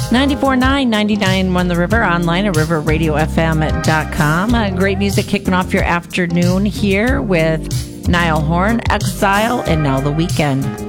94.9, 99.1 The River, online at riverradiofm.com. Great music kicking off your afternoon here with Niall Horan, Exile, and Now the Weekend.